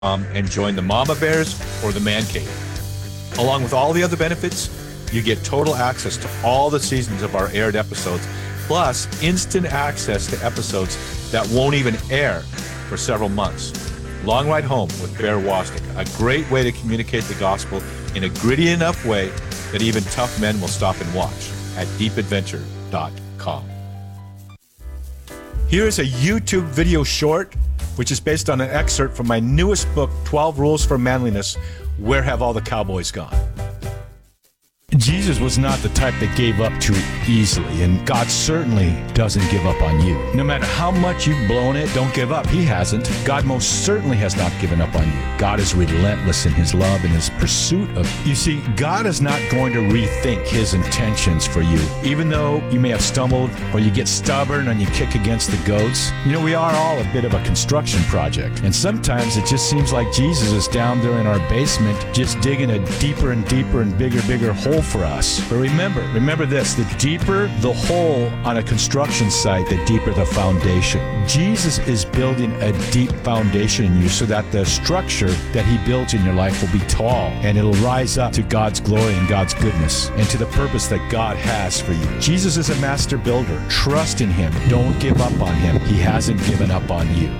and join the Mama Bears or the Man Cave. Along with all the other benefits, you get total access to all the seasons of our aired episodes, plus instant access to episodes that won't even air for several months. Long Ride Home with Bear Wozniak, a great way to communicate the gospel in a gritty enough way that even tough men will stop and watch at deepadventure.com. Here is a YouTube video short, which is based on an excerpt from my newest book, 12 Rules for Manliness, Where Have All the Cowboys Gone? Jesus was not the type that gave up too easily, and God certainly doesn't give up on you. No matter how much you've blown it, don't give up. He hasn't. God most certainly has not given up on you. God is relentless in his love and his pursuit of you. You see, God is not going to rethink his intentions for you. Even though you may have stumbled or you get stubborn and you kick against the goats, you know, we are all a bit of a construction project. And sometimes it just seems like Jesus is down there in our basement just digging a deeper and deeper and bigger hole for us. But remember this, the deeper the hole on a construction site, the deeper the foundation. Jesus is building a deep foundation in you so that the structure that he builds in your life will be tall and it'll rise up to God's glory and God's goodness and to the purpose that God has for you. Jesus is a master builder. Trust in him. Don't give up on him. He hasn't given up on you.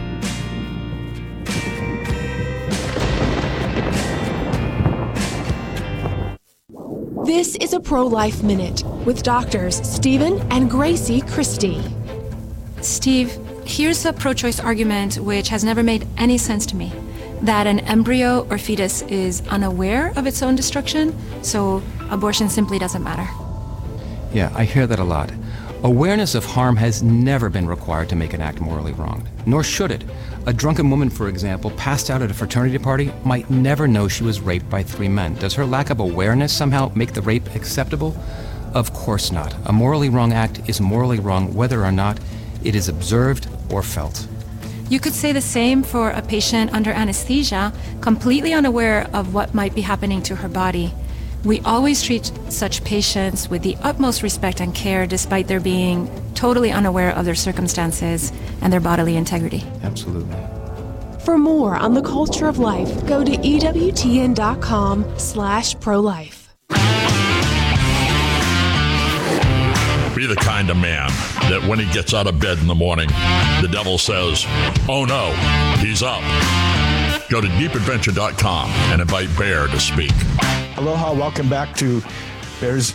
This is a Pro-Life Minute with doctors Stephen and Gracie Christie. Steve, here's a pro-choice argument which has never made any sense to me. That an embryo or fetus is unaware of its own destruction, so abortion simply doesn't matter. Yeah, I hear that a lot. Awareness of harm has never been required to make an act morally wrong, nor should it. A drunken woman, for example, passed out at a fraternity party might never know she was raped by 3 men. Does her lack of awareness somehow make the rape acceptable? Of course not. A morally wrong act is morally wrong whether or not it is observed or felt. You could say the same for a patient under anesthesia, completely unaware of what might be happening to her body. We always treat such patients with the utmost respect and care despite their being totally unaware of their circumstances and their bodily integrity. Absolutely. For more on the culture of life, go to EWTN.com/prolife. Be the kind of man that when he gets out of bed in the morning, the devil says, "Oh no, he's up." Go to deepadventure.com and invite Bear to speak. Aloha, welcome back to Bear's,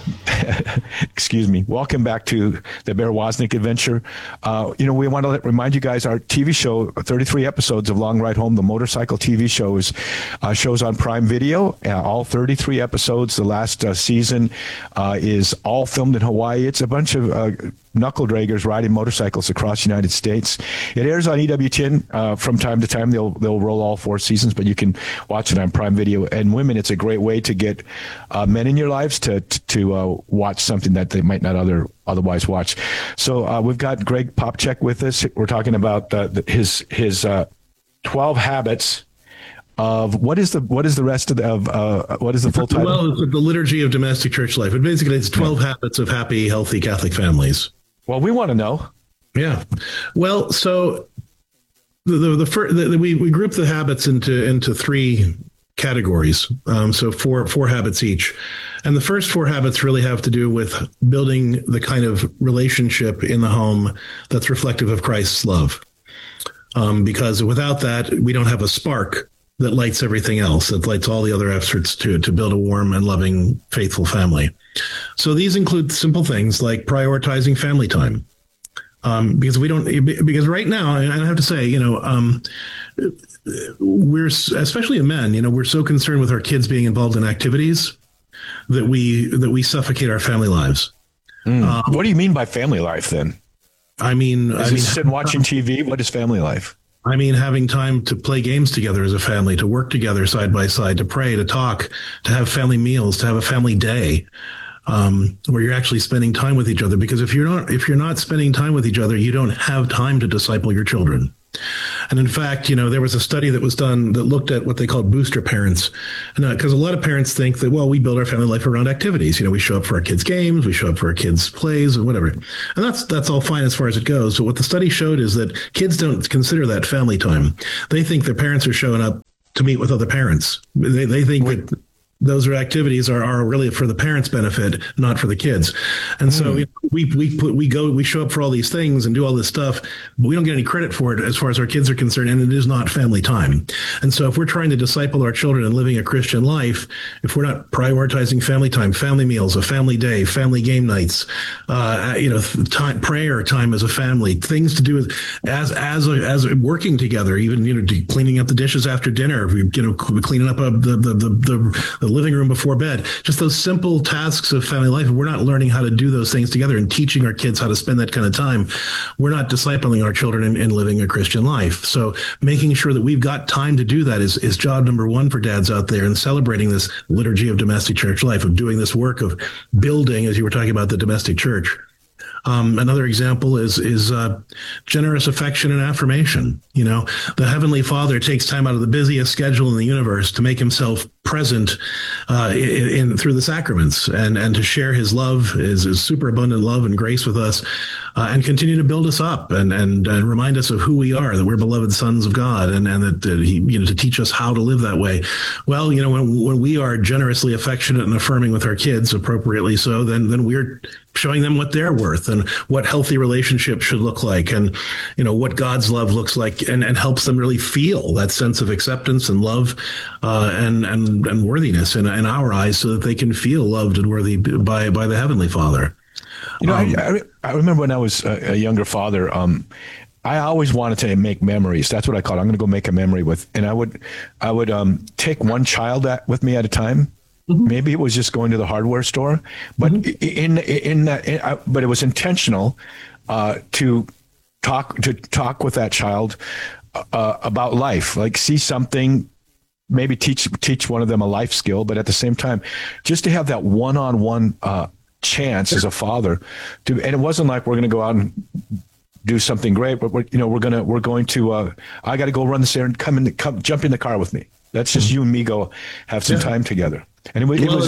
welcome back to the Bear Wozniak Adventure. We want to remind you guys our TV show, 33 episodes of Long Ride Home, the motorcycle TV show, shows on Prime Video. All 33 episodes. The last season is all filmed in Hawaii. It's a bunch of knuckle draggers riding motorcycles across the United States. It airs on EWTN from time to time. They'll roll all 4 seasons, but you can watch it on Prime Video. And women, it's a great way to get men in your lives to watch something that they might not otherwise watch. So we've got Greg Popcak with us. We're talking about his 12 habits of what is the rest of what is the full title? Well, it's the Liturgy of Domestic Church Life. But basically, it's 12 habits of happy, healthy Catholic families. Well, we want to know. Yeah. Well, so we group the habits into 3 categories. So four habits each. And the first 4 habits really have to do with building the kind of relationship in the home that's reflective of Christ's love. Because without that, we don't have a spark that lights everything else, that lights all the other efforts to build a warm and loving, faithful family. So these include simple things like prioritizing family time. Because right now, and I have to say, we're, especially men, we're so concerned with our kids being involved in activities that we suffocate our family lives. What do you mean by family life then? I mean, sitting watching TV. What is family life? I mean, having time to play games together as a family, to work together side by side, to pray, to talk, to have family meals, to have a family day, where you're actually spending time with each other. Because if you're not spending time with each other, you don't have time to disciple your children. And in fact, there was a study that was done that looked at what they called booster parents. Because a lot of parents think that, well, we build our family life around activities. We show up for our kids' games, we show up for our kids' plays or whatever. And that's all fine as far as it goes. But what the study showed is that kids don't consider that family time. They think their parents are showing up to meet with other parents. They think that those activities are really for the parents' benefit, not for the kids. And so we show up for all these things and do all this stuff, but we don't get any credit for it as far as our kids are concerned, and it is not family time. And so if we're trying to disciple our children and living a Christian life, if we're not prioritizing family time, family meals, a family day, family game nights, time, prayer time as a family, things to do with as working together, even cleaning up the dishes after dinner, cleaning up the living room before bed, just those simple tasks of family life. We're not learning how to do those things together and teaching our kids how to spend that kind of time. We're not discipling our children in living a Christian life. So making sure that we've got time to do that is job number one for dads out there, and celebrating this liturgy of domestic church life, of doing this work of building, as you were talking about, the domestic church. Another example is generous affection and affirmation. The Heavenly Father takes time out of the busiest schedule in the universe to make himself present through the sacraments and to share his love, his superabundant love and grace with us, and continue to build us up and remind us of who we are, that we're beloved sons of God, and that he, to teach us how to live that way. Well, when we are generously affectionate and affirming with our kids, appropriately so, then we're showing them what they're worth and what healthy relationships should look like, and what God's love looks like, and helps them really feel that sense of acceptance and love and worthiness in our eyes, so that they can feel loved and worthy by the Heavenly Father. I remember when I was a younger father, I always wanted to make memories. That's what I call it. I'm going to go make a memory with, and I would take one child with me at a time. Mm-hmm. Maybe it was just going to the hardware store, but but it was intentional to talk with that child about life, like see something, maybe teach one of them a life skill, but at the same time, just to have that one-on-one chance as a father and it wasn't like we're going to go out and do something great, but we're going to I got to go run this errand, come jump in the car with me. That's just you and me go have some time together. And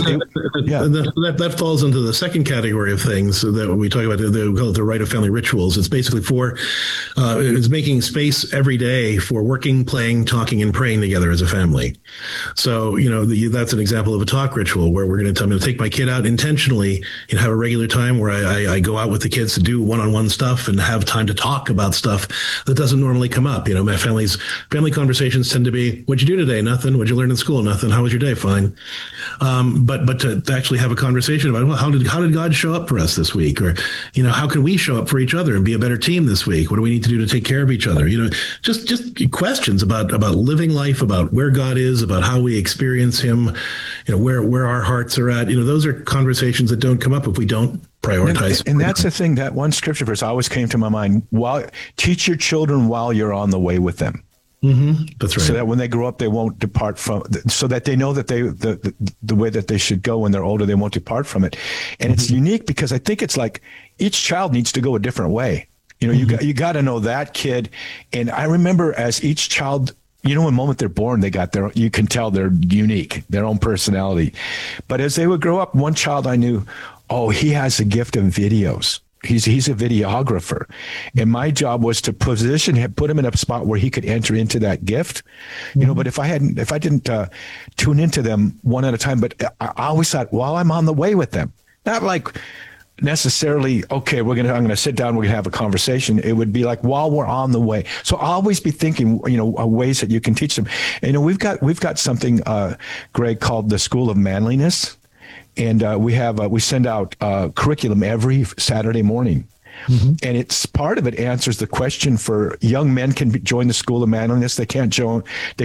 that falls into the second category of things that we talk about. We call it the rite of family rituals. It's basically it's making space every day for working, playing, talking, and praying together as a family. So, that's an example of a talk ritual where I'm going to take my kid out intentionally and have a regular time where I go out with the kids to do one-on-one stuff and have time to talk about stuff that doesn't normally come up. My family conversations tend to be, what'd you do today? Nothing. What'd you learn in school? Nothing. How was your day? Fine. But to actually have a conversation about, well, how did God show up for us this week? Or, how can we show up for each other and be a better team this week? What do we need to do to take care of each other? Just questions about living life, about where God is, about how we experience him, where our hearts are at. Those are conversations that don't come up if we don't prioritize. And that's the thing, that one scripture verse always came to my mind. Teach your children while you're on the way with them. Mm-hmm. That's right. So that when they grow up, they won't depart from. So that they know that the way that they should go when they're older, they won't depart from it. And it's unique because I think it's like each child needs to go a different way. You got to know that kid. And I remember as each child, the moment they're born, you can tell they're unique, their own personality. But as they would grow up, one child I knew, he has a gift of videos. He's a videographer, and my job was to put him in a spot where he could enter into that gift, But if I didn't tune into them one at a time, but I always thought while I'm on the way with them, not like necessarily, okay, I'm going to sit down, we're going to have a conversation. It would be like while we're on the way. So I'll always be thinking, ways that you can teach them. And, we've got something, Greg, called the School of Manliness. And we send out curriculum every Saturday morning. Mm-hmm. And it's part of it answers the question for young men can join the School of Manliness. They can't join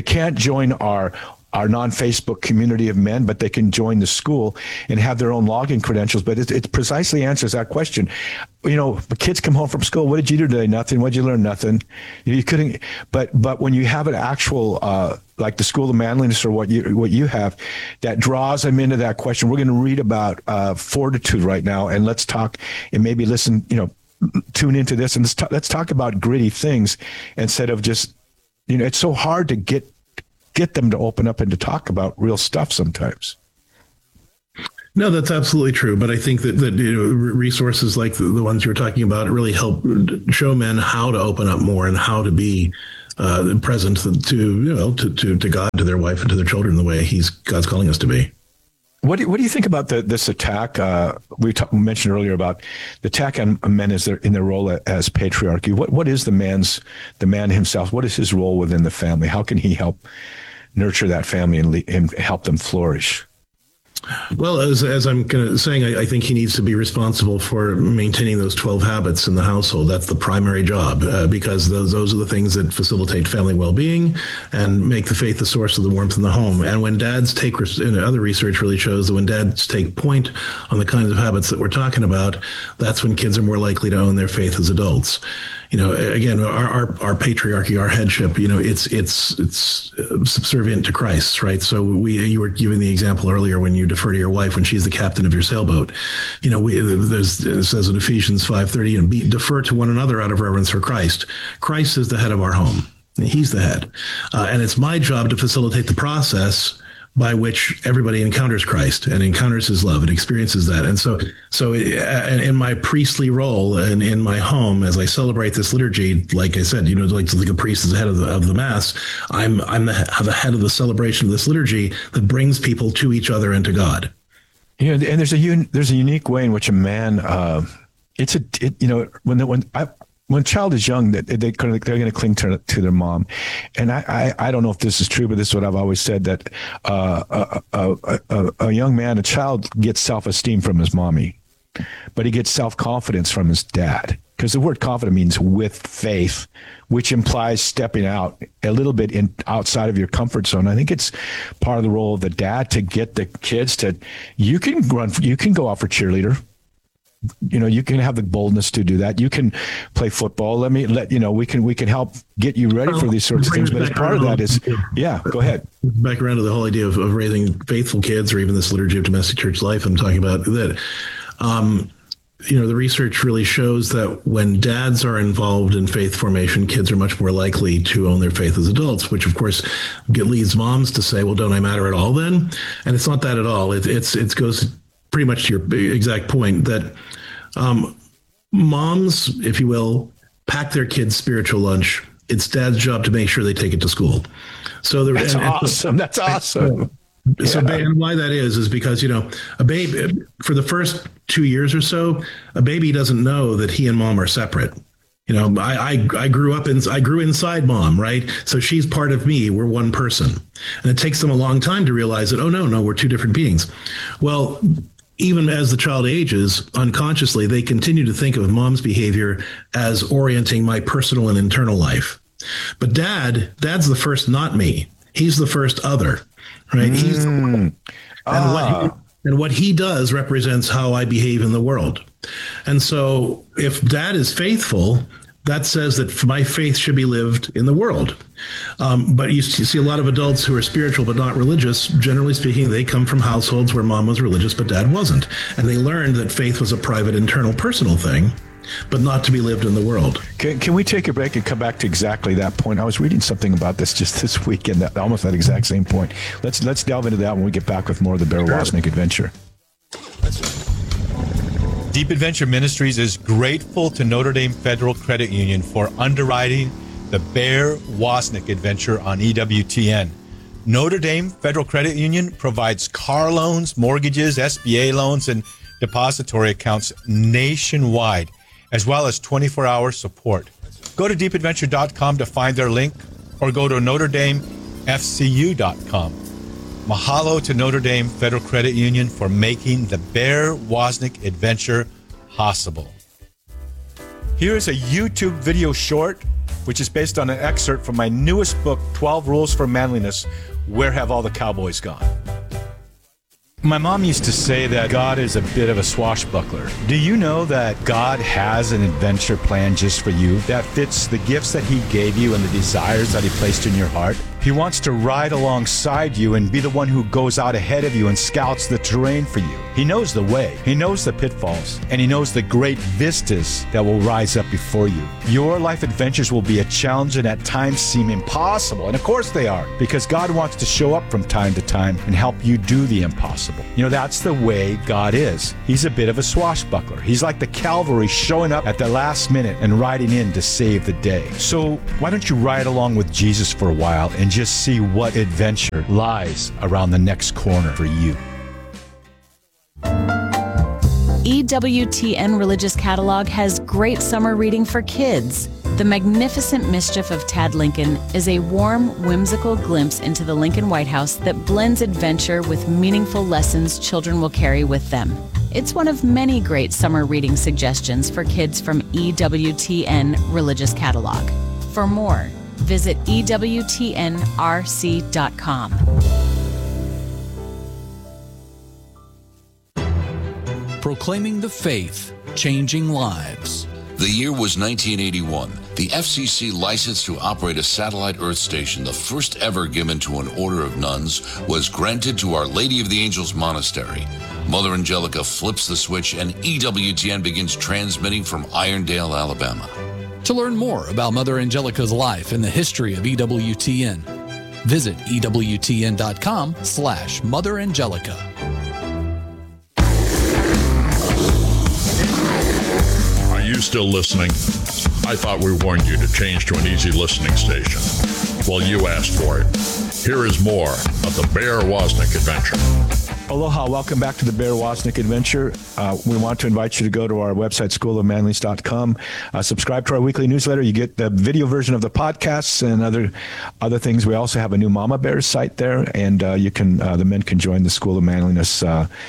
our non-Facebook community of men, but they can join the school and have their own login credentials. But it precisely answers that question. The kids come home from school. What did you do today? Nothing. What did you learn? Nothing. You couldn't. But when you have an actual like the School of Manliness or what you have, that draws them into that question. We're going to read about fortitude right now, and let's talk and maybe listen. Tune into this and let's talk about gritty things instead of just it's so hard to get them to open up and to talk about real stuff sometimes. No, that's absolutely true. But I think that resources like the ones you're talking about really help show men how to open up more and how to be present to God, to their wife, and to their children the way God's calling us to be. What do you think about this attack? We mentioned earlier about the attack on men in their role as patriarchy. What is the man himself? What is his role within the family? How can he help nurture that family and help them flourish? Well, as I'm saying, I think he needs to be responsible for maintaining those 12 habits in the household. That's the primary job, because those are the things that facilitate family well-being and make the faith the source of the warmth in the home. And when dads other research really shows that when dads take point on the kinds of habits that we're talking about, that's when kids are more likely to own their faith as adults. Again, our patriarchy, our headship, it's subservient to Christ, right? So you were giving the example earlier when you defer to your wife when she's the captain of your sailboat. It says in Ephesians 5:30, and defer to one another out of reverence for Christ. Christ is the head of our home. He's the head. And it's my job to facilitate the process by which everybody encounters Christ and encounters his love and experiences that. And so in my priestly role and in my home, as I celebrate this liturgy, like I said, like a priest is the head of the Mass, I'm the head of the celebration of this liturgy that brings people to each other and to God. And there's a unique way in which a man, when a child is young, they're going to cling to their mom. And I don't know if this is true, but this is what I've always said, that a young man, a child gets self-esteem from his mommy, but he gets self-confidence from his dad. Because the word confident means with faith, which implies stepping out a little bit outside of your comfort zone. I think it's part of the role of the dad to get the kids to, you can go out for cheerleader. You can have the boldness to do that. You can play football. We can help get you ready for these sorts of things. But as part of that is, go ahead. Back around to the whole idea of raising faithful kids, or even this liturgy of domestic church life I'm talking about, that, the research really shows that when dads are involved in faith formation, kids are much more likely to own their faith as adults, which of course leads moms to say, well, don't I matter at all then? And it's not that at all. It goes pretty much to your exact point that moms, if you will, pack their kids' spiritual lunch. It's dad's job to make sure they take it to school. So that's awesome. That's awesome. So, and why that is because, a baby, for the first 2 years or so, a baby doesn't know that he and mom are separate. I grew inside mom, right? So she's part of me. We're one person. And it takes them a long time to realize that, oh, no, we're two different beings. Well, even as the child ages, unconsciously, they continue to think of mom's behavior as orienting my personal and internal life. But dad's the first not me. He's the first other, right? He's the one. And what he does represents how I behave in the world. And so if dad is faithful, that says that my faith should be lived in the world. But you see a lot of adults who are spiritual but not religious. Generally speaking, they come from households where mom was religious but dad wasn't. And they learned that faith was a private, internal, personal thing, but not to be lived in the world. Can we take a break and come back to exactly that point? I was reading something about this just this weekend, almost that exact same point. Let's delve into that when we get back with more of the Bear Wozniak Adventure. Deep Adventure Ministries is grateful to Notre Dame Federal Credit Union for underwriting the Bear Wozniak Adventure on EWTN. Notre Dame Federal Credit Union provides car loans, mortgages, SBA loans, and depository accounts nationwide, as well as 24-hour support. Go to deepadventure.com to find their link, or go to NotreDameFCU.com. Mahalo to Notre Dame Federal Credit Union for making the Bear Wozniak Adventure possible. Here is a YouTube video short, which is based on an excerpt from my newest book, 12 Rules for Manliness, Where Have All the Cowboys Gone? My mom used to say that God is a bit of a swashbuckler. Do you know that God has an adventure plan just for you that fits the gifts that he gave you and the desires that he placed in your heart? He wants to ride alongside you and be the one who goes out ahead of you and scouts the terrain for you. He knows the way, He knows the pitfalls, and He knows the great vistas that will rise up before you. Your life adventures will be a challenge and at times seem impossible, and of course they are, because God wants to show up from time to time and help you do the impossible. You know, that's the way God is. He's a bit of a swashbuckler. He's like the cavalry showing up at the last minute and riding in to save the day. So why don't you ride along with Jesus for a while and just see what adventure lies around the next corner for you. EWTN Religious Catalog has great summer reading for kids. The Magnificent Mischief of Tad Lincoln is a warm, whimsical glimpse into the Lincoln White House that blends adventure with meaningful lessons children will carry with them. It's one of many great summer reading suggestions for kids from EWTN Religious Catalog. For more, visit EWTNRC.com. Proclaiming the faith, changing lives. The year was 1981. The FCC license to operate a satellite Earth station, the first ever given to an order of nuns, was granted to Our Lady of the Angels Monastery. Mother Angelica flips the switch and EWTN begins transmitting from Irondale, Alabama. To learn more about Mother Angelica's life and the history of EWTN, visit EWTN.com/Mother Angelica. Are you still listening? I thought we warned you to change to an easy listening station. Well, you asked for it. Here is more of the Bear Wozniak Adventure. Aloha, welcome back to the Bear Wozniak Adventure. We want to invite you to go to our website, schoolofmanliness.com. Subscribe to our weekly newsletter. You get the video version of the podcasts and other things. We also have a new Mama Bears site there, and you can the men can join the School of Manliness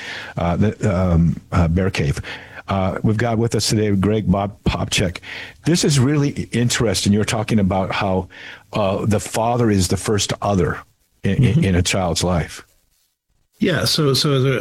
Bear Cave. We've got with us today Greg Popcak. This is really interesting. You're talking about how the father is the first other in a child's life. Yeah, so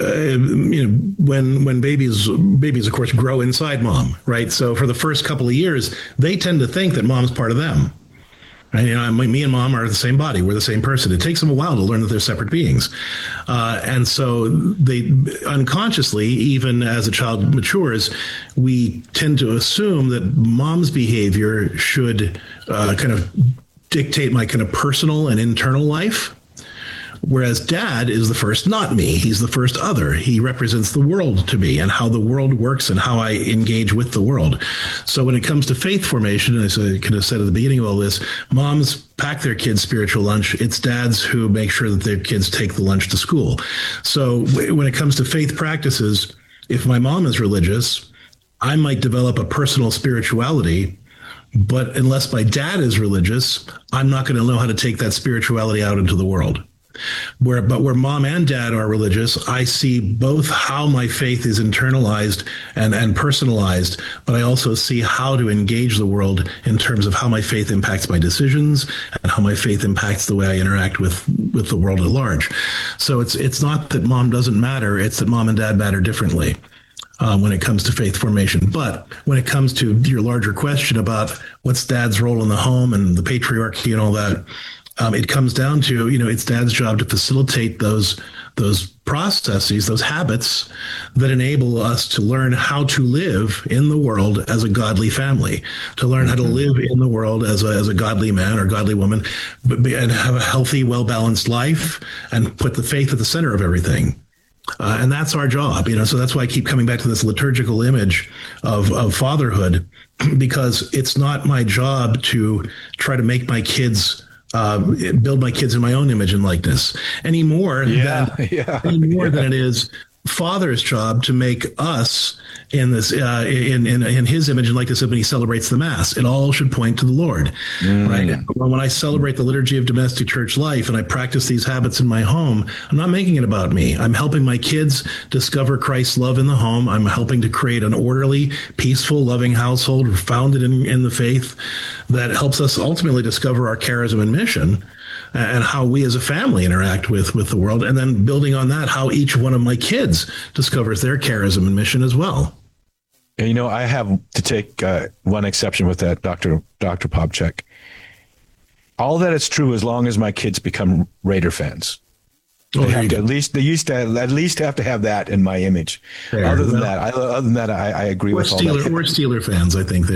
when babies of course grow inside mom, right? So for the first couple of years, they tend to think that mom's part of them. Right? You know, me and mom are the same body. We're the same person. It takes them a while to learn that they're separate beings. And so they unconsciously, even as a child matures, we tend to assume that mom's behavior should kind of dictate my kind of personal and internal life. Whereas dad is the first not me. He's the first other. He represents the world to me and how the world works and how I engage with the world. So when it comes to faith formation, as I could have said at the beginning of all this, moms pack their kids' spiritual lunch. It's dads who make sure that their kids take the lunch to school. So when it comes to faith practices, if my mom is religious, I might develop a personal spirituality. But unless my dad is religious, I'm not going to know how to take that spirituality out into the world. Where mom and dad are religious, I see both how my faith is internalized and personalized, but I also see how to engage the world in terms of how my faith impacts my decisions and how my faith impacts the way I interact with the world at large. So it's not that mom doesn't matter, it's that mom and dad matter differently when it comes to faith formation. But when it comes to your larger question about what's dad's role in the home and the patriarchy and all that, it comes down to, it's dad's job to facilitate those processes, those habits that enable us to learn how to live in the world as a godly family, to learn how to live in the world as a godly man or godly woman, and have a healthy, well-balanced life and put the faith at the center of everything. And that's our job, so that's why I keep coming back to this liturgical image of fatherhood, because it's not my job to try to make my kids build my kids in my own image and likeness any more than it is Father's job to make us in this in his image and likeness when he celebrates the Mass. It all should point to the Lord, right? When I celebrate the liturgy of domestic church life and I practice these habits in my home, I'm not making it about me. I'm helping my kids discover Christ's love in the home. I'm helping to create an orderly, peaceful, loving household founded in the faith that helps us ultimately discover our charism and mission, and how we as a family interact with the world, and then building on that, how each one of my kids discovers their charism and mission as well. I have to take one exception with that, Dr. Popcak. All that is true as long as my kids become Raider fans. Oh, They used to at least have to have that in my image. Fair. Other than that, I agree with all that. We're Steeler fans, I think.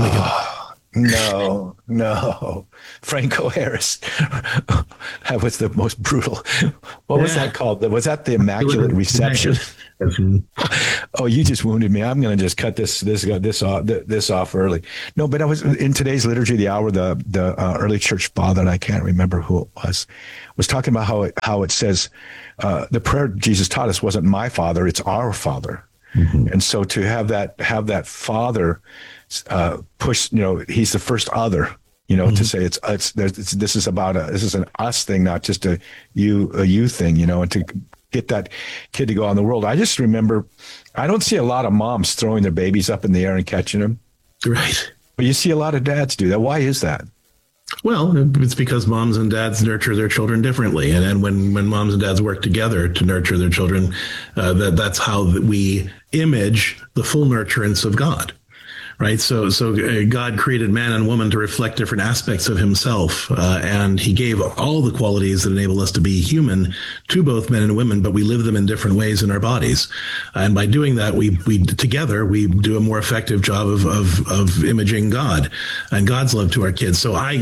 No. Franco Harris. That was the most brutal. What was that called? Was that the Immaculate Reception? Oh, you just wounded me. I'm going to just cut this off early. No, but I was in today's Liturgy of the Hour. The early church father, and I can't remember who it was talking about how it says the prayer Jesus taught us wasn't my Father, it's our Father. Mm-hmm. And so to have that Father push, he's the first other, mm-hmm. to say this is an us thing, not just a you thing, and to get that kid to go out in the world. I just remember, I don't see a lot of moms throwing their babies up in the air and catching them. Right. But you see a lot of dads do that. Why is that? Well, it's because moms and dads nurture their children differently. And when moms and dads work together to nurture their children, that's how we image the full nurturance of God. Right. So God created man and woman to reflect different aspects of himself. And he gave all the qualities that enable us to be human to both men and women, but we live them in different ways in our bodies. And by doing that, we together, we do a more effective job of imaging God and God's love to our kids. So I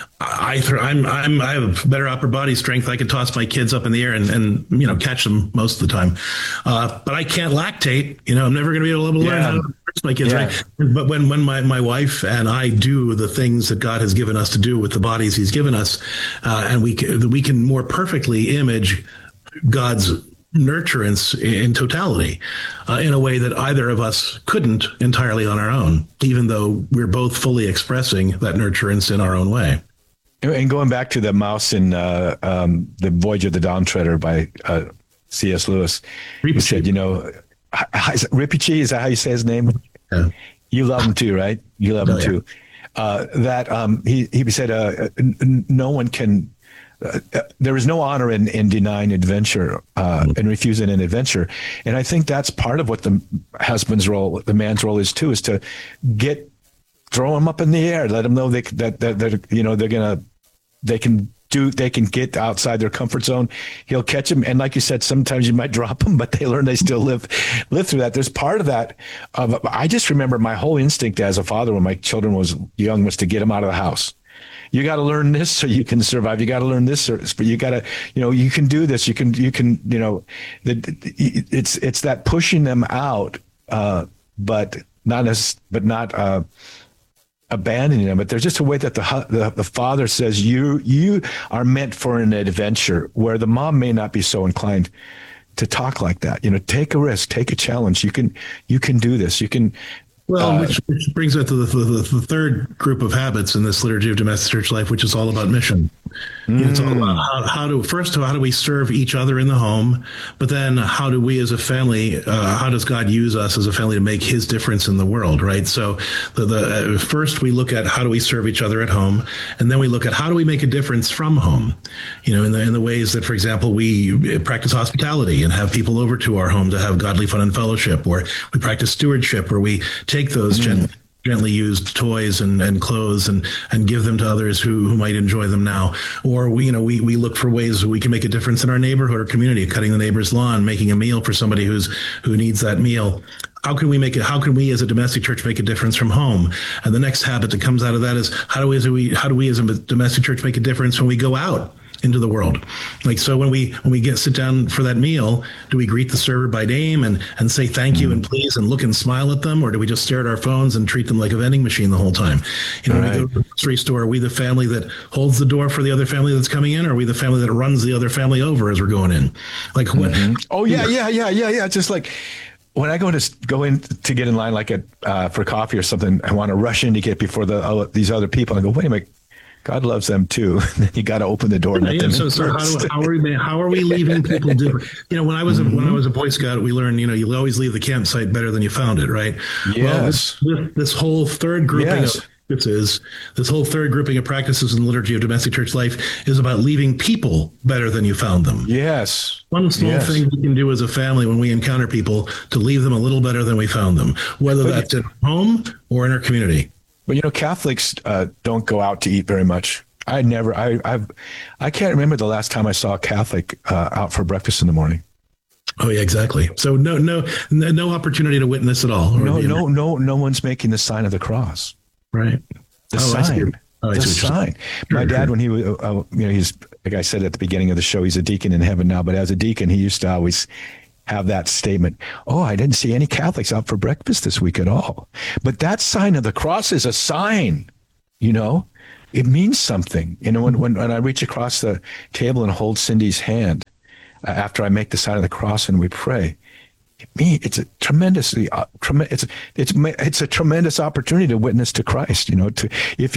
have better upper body strength. I can toss my kids up in the air and catch them most of the time. But I can't lactate. I'm never going to be able to learn how to nurse my kids. Yeah. Right. But when my wife and I do the things that God has given us to do with the bodies he's given us, and we can more perfectly image God's nurturance in totality in a way that either of us couldn't entirely on our own, even though we're both fully expressing that nurturance in our own way. And going back to the mouse in the Voyage of the Dawn Treader by C.S. Lewis, he said, Rinpoche, is that how you say his name? Yeah. You love him too, right? You love him too. He said, no one can. There is no honor in denying adventure and refusing an adventure, and I think that's part of what the husband's role, the man's role is too, is to throw him up in the air, let them know they can get outside their comfort zone. He'll catch them, and like you said, sometimes you might drop them, but they learn they still live through that. There's part of that. I just remember my whole instinct as a father when my children was young was to get them out of the house. You got to learn this so you can survive. You got to learn this, but you got to, you can do this. You can, it's that pushing them out, but not abandoning them. But there's just a way that the father says you are meant for an adventure, where the mom may not be so inclined to talk like that. Take a risk, take a challenge. You can do this. You can. Well, which brings us to the third group of habits in this Liturgy of Domestic Church Life, which is all about mission. It's all about how do we serve each other in the home, but then how do we as a family, how does God use us as a family to make his difference in the world, right? So first we look at how do we serve each other at home, and then we look at how do we make a difference from home, in the ways that, for example, we practice hospitality and have people over to our home to have godly fun and fellowship, or we practice stewardship, where we take those gently used toys and clothes and give them to others who might enjoy them now. Or we look for ways we can make a difference in our neighborhood or community, cutting the neighbor's lawn, making a meal for somebody who needs that meal. How can we as a domestic church make a difference from home? And the next habit that comes out of that is how do we as a domestic church make a difference when we go out into the world? Like, so when we sit down for that meal, do we greet the server by name and say thank you and please and look and smile at them, or do we just stare at our phones and treat them like a vending machine the whole time? When we go to the grocery store, are we the family that holds the door for the other family that's coming in, or are we the family that runs the other family over as we're going in? Like what? Oh yeah. Just like when I go in to get in line, like for coffee or something, I want to rush in to get before these other people. I go, wait a minute. God loves them too. You got to open the door. And let them in first. How are we leaving people different? When I was a Boy Scout, we learned you always leave the campsite better than you found it, right? Yes. Well, this whole third grouping of practices in the Liturgy of Domestic Church Life is about leaving people better than you found them. Yes. One small thing we can do as a family when we encounter people to leave them a little better than we found them, whether that's at home or in our community. But Catholics don't go out to eat very much. I can't remember the last time I saw a Catholic out for breakfast in the morning. Oh yeah, exactly. So no opportunity to witness at all. No one's making the sign of the cross. Right. The sign. The sign. My dad, when he was, he's, like I said at the beginning of the show, he's a deacon in heaven now. But as a deacon, he used to always have that statement. Oh, I didn't see any Catholics out for breakfast this week at all. But that sign of the cross is a sign. It means something. When I reach across the table and hold Cindy's hand after I make the sign of the cross and we pray, it's a tremendously it's a tremendous opportunity to witness to Christ. If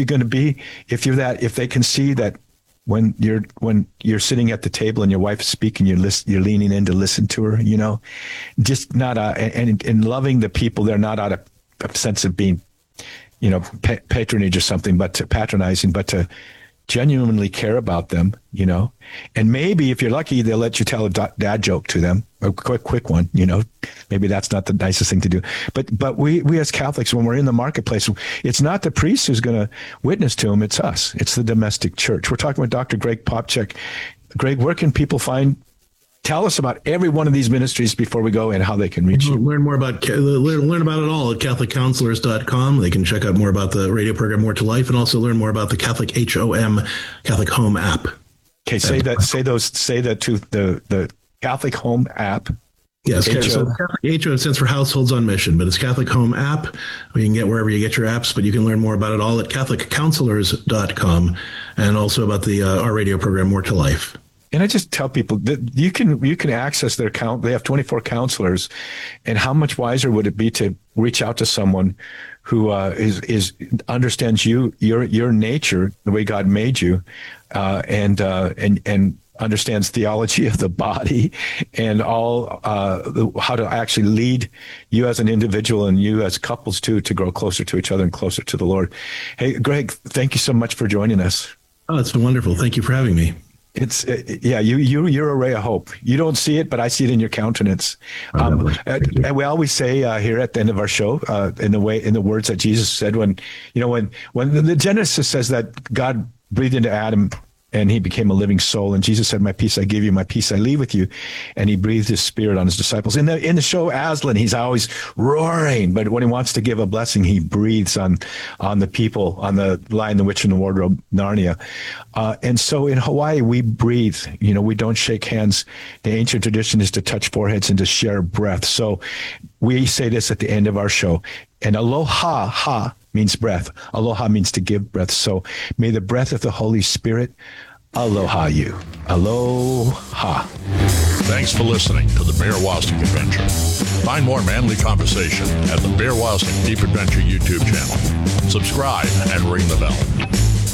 they can see that when you're sitting at the table and your wife is speaking, you're leaning in to listen to her. Just not and loving the people. They're not out of a sense of being, patronage or something, but to patronizing, but to genuinely care about them, and maybe if you're lucky, they'll let you tell a dad joke to them, a quick one, maybe that's not the nicest thing to do. But we as Catholics, when we're in the marketplace, it's not the priest who's going to witness to them. It's us. It's the domestic church. We're talking with Dr. Greg Popcak. Greg, where can people tell us about every one of these ministries before we go and how they can reach you. Learn about it all at CatholicCounselors.com. They can check out more about the radio program More to Life and also learn more about the Catholic Catholic Home app. Okay, say that to the Catholic Home app. Yes, so HO stands for Households on Mission, but it's Catholic Home app. You can get wherever you get your apps, but you can learn more about it all at CatholicCounselors.com and also about our radio program More to Life. And I just tell people that you can access their account. They have 24 counselors, and how much wiser would it be to reach out to someone who understands your nature, the way God made you, and understands theology of the body and all how to actually lead you as an individual and you as couples too to grow closer to each other and closer to the Lord. Hey, Greg, thank you so much for joining us. Oh, it's been wonderful. Thank you for having me. You're a ray of hope. You don't see it, but I see it in your countenance. We always say here at the end of our show, in the words that Jesus said when the Genesis says that God breathed into Adam and he became a living soul. And Jesus said, "My peace I give you, my peace I leave with you." And he breathed his spirit on his disciples. In the show Aslan, he's always roaring, but when he wants to give a blessing, he breathes on the people, on the Lion, the Witch, and the Wardrobe, Narnia. And so in Hawaii, we breathe. We don't shake hands. The ancient tradition is to touch foreheads and to share breath. So we say this at the end of our show. And aloha, ha, means breath. Aloha means to give breath. So may the breath of the Holy Spirit aloha you. Aloha. Thanks for listening to the Bear Wozniak Adventure. Find more manly conversation at the Bear Wozniak Deep Adventure YouTube channel. Subscribe and ring the bell.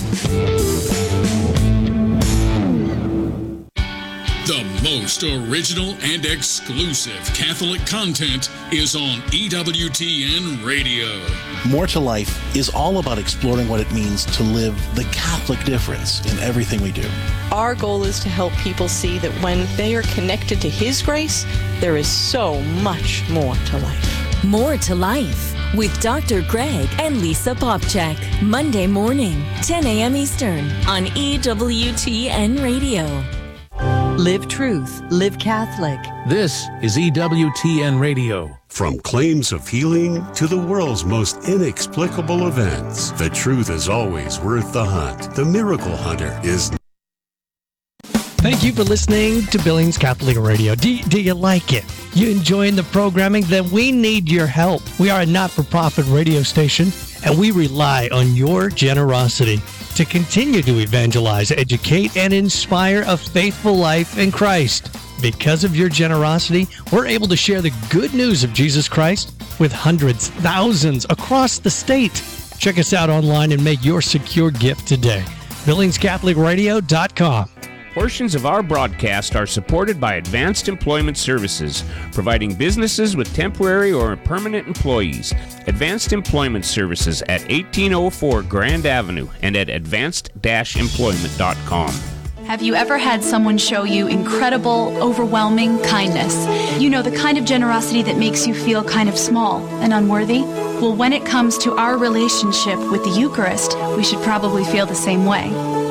The most original and exclusive Catholic content is on EWTN Radio. More to Life is all about exploring what it means to live the Catholic difference in everything we do. Our goal is to help people see that when they are connected to His grace, there is so much more to life. More to Life with Dr. Greg and Lisa Popcak. Monday morning, 10 a.m. Eastern on EWTN Radio. Live truth, live Catholic. This is EWTN Radio. From claims of healing to the world's most inexplicable events, the truth is always worth the hunt. The Miracle Hunter is... Thank you for listening to Billings Catholic Radio. Do you like it? You enjoying the programming? Then we need your help. We are a not-for-profit radio station, and we rely on your generosity to continue to evangelize, educate, and inspire a faithful life in Christ. Because of your generosity, we're able to share the good news of Jesus Christ with hundreds, thousands across the state. Check us out online and make your secure gift today. BillingsCatholicRadio.com. Portions of our broadcast are supported by Advanced Employment Services, providing businesses with temporary or permanent employees. Advanced Employment Services at 1804 Grand Avenue and at advanced-employment.com. Have you ever had someone show you incredible, overwhelming kindness? You know, the kind of generosity that makes you feel kind of small and unworthy? Well, when it comes to our relationship with the Eucharist, we should probably feel the same way.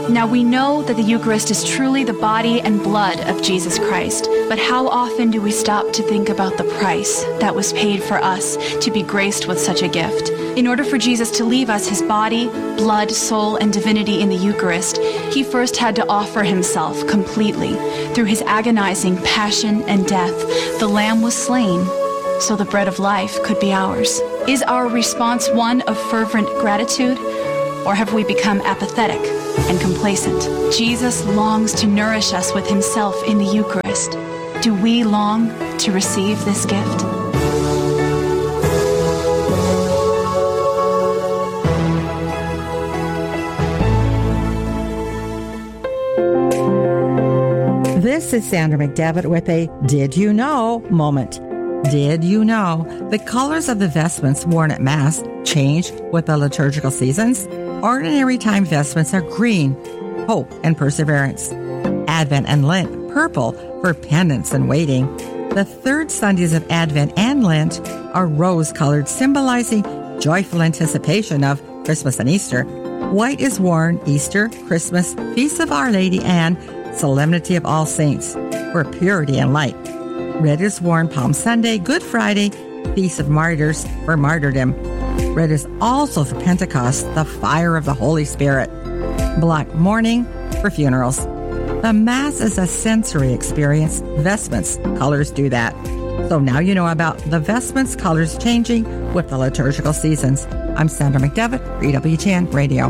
Now we know that the Eucharist is truly the body and blood of Jesus Christ, but how often do we stop to think about the price that was paid for us to be graced with such a gift? In order for Jesus to leave us his body, blood, soul, and divinity in the Eucharist, he first had to offer himself completely. Through his agonizing passion and death, the Lamb was slain so the bread of life could be ours. Is our response one of fervent gratitude, or have we become apathetic and complacent? Jesus longs to nourish us with himself in the Eucharist. Do we long to receive this gift? This is Sandra McDevitt with a Did You Know moment. Did you know the colors of the vestments worn at Mass change with the liturgical seasons? Ordinary time vestments are green, hope and perseverance. Advent and Lent, purple for penance and waiting. The third Sundays of Advent and Lent are rose-colored, symbolizing joyful anticipation of Christmas and Easter. White is worn Easter, Christmas, Feast of Our Lady, and Solemnity of All Saints for purity and light. Red is worn Palm Sunday, Good Friday, Feast of Martyrs for martyrdom. Red is also for Pentecost, the fire of the Holy Spirit. Black mourning for funerals. The Mass is a sensory experience. Vestments, colors do that. So now you know about the vestments, colors changing with the liturgical seasons. I'm Sandra McDevitt, EWTN Radio.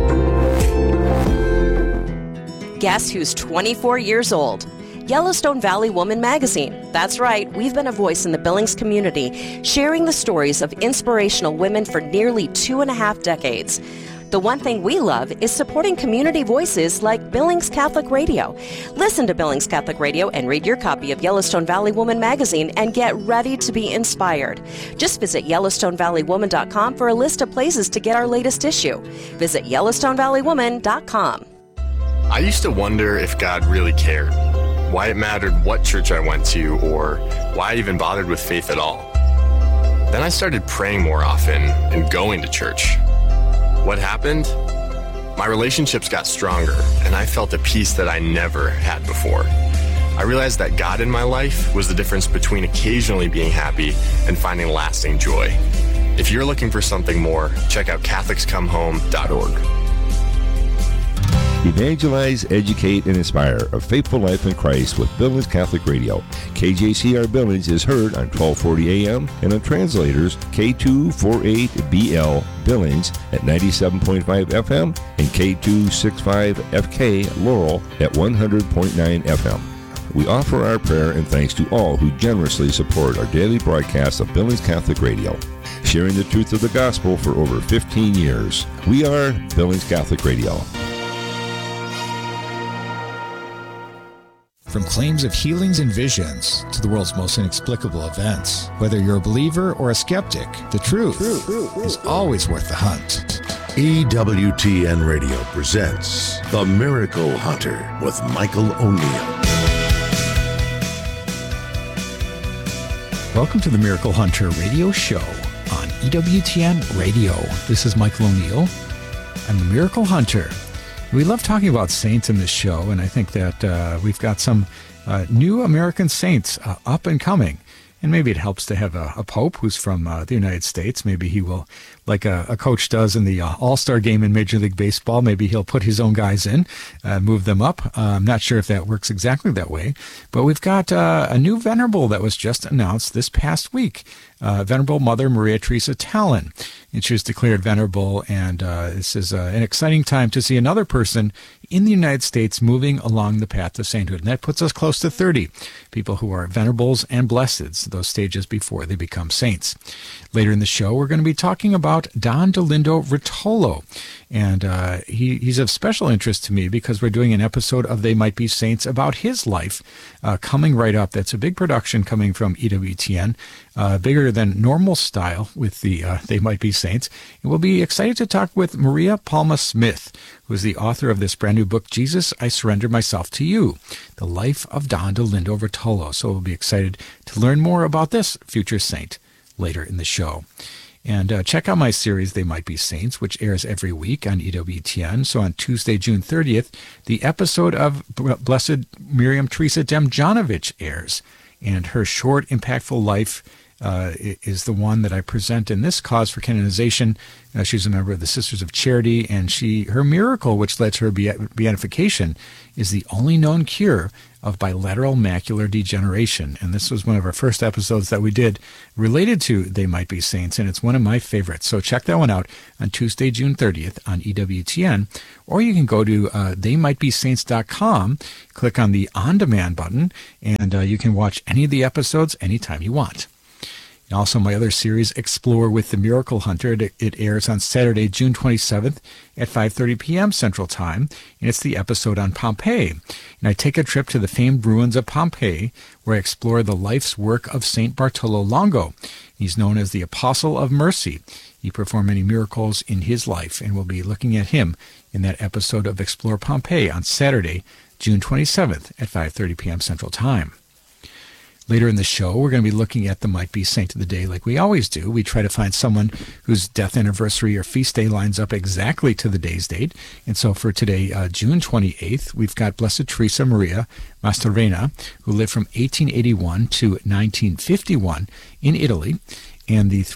Guess who's 24 years old? Yellowstone Valley Woman magazine. That's right, we've been a voice in the Billings community, sharing the stories of inspirational women for nearly 2.5 decades. The one thing we love is supporting community voices like Billings Catholic Radio. Listen to Billings Catholic Radio and read your copy of Yellowstone Valley Woman magazine and get ready to be inspired. Just visit YellowstoneValleyWoman.com for a list of places to get our latest issue. Visit YellowstoneValleyWoman.com. I used to wonder if God really cared, why it mattered what church I went to, or why I even bothered with faith at all. Then I started praying more often and going to church. What happened? My relationships got stronger, and I felt a peace that I never had before. I realized that God in my life was the difference between occasionally being happy and finding lasting joy. If you're looking for something more, check out CatholicsComeHome.org. Evangelize, educate, and inspire a faithful life in Christ with Billings Catholic Radio. KJCR Billings is heard on 1240 AM and on translators K248BL Billings at 97.5 FM and K265FK Laurel at 100.9 FM. We offer our prayer and thanks to all who generously support our daily broadcast of Billings Catholic Radio, sharing the truth of the gospel for over 15 years. We are Billings Catholic Radio. From claims of healings and visions to the world's most inexplicable events, whether you're a believer or a skeptic, the truth is always worth the hunt. EWTN Radio presents The Miracle Hunter with Michael O'Neill. Welcome to the Miracle Hunter radio show on EWTN Radio. This is Michael O'Neill. I'm the Miracle Hunter. We love talking about saints in this show, and I think that we've got some new American saints up and coming. And maybe it helps to have a pope who's from the United States. Maybe he will, like a coach does in the All-Star game in Major League Baseball, maybe he'll put his own guys in, move them up. I'm not sure if that works exactly that way. But we've got a new venerable that was just announced this past week. Venerable Mother Maria Teresa Tallon. And she was declared venerable, and this is an exciting time to see another person in the United States moving along the path to sainthood. And that puts us close to 30 people who are venerables and blesseds, those stages before they become saints. Later in the show, we're going to be talking about Don Dolindo Rotolo. And he's of special interest to me because we're doing an episode of They Might Be Saints about his life coming right up. That's a big production coming from EWTN, bigger than normal style with the They Might Be Saints. And we'll be excited to talk with Maria Palma Smith, who is the author of this brand new book, Jesus, I Surrender Myself to You, The Life of Don Dolindo Rotolo. So we'll be excited to learn more about this future saint later in the show. And check out my series, They Might Be Saints, which airs every week on EWTN. So on Tuesday, June 30th, the episode of Blessed Miriam Teresa Demjanovich airs. And her short, impactful life is the one that I present in this Cause for Canonization. She's a member of the Sisters of Charity, and her miracle, which led to her beatification, is the only known cure of bilateral macular degeneration. And this was one of our first episodes that we did related to They Might Be Saints, and it's one of my favorites. So check that one out on Tuesday, June 30th on EWTN, or you can go to theymightbesaints.com, click on the On-Demand button, and you can watch any of the episodes anytime you want. And also my other series, Explore with the Miracle Hunter. It airs on Saturday, June 27th at 5:30 p.m. Central Time, and it's the episode on Pompeii. And I take a trip to the famed ruins of Pompeii, where I explore the life's work of St. Bartolo Longo. He's known as the Apostle of Mercy. He performed many miracles in his life, and we'll be looking at him in that episode of Explore Pompeii on Saturday, June 27th at 5:30 p.m. Central Time. Later in the show, we're going to be looking at the Might Be Saint of the Day like we always do. We try to find someone whose death anniversary or feast day lines up exactly to the day's date. And so for today, June 28th, we've got Blessed Teresa Maria Mastroreina, who lived from 1881 to 1951 in Italy. And the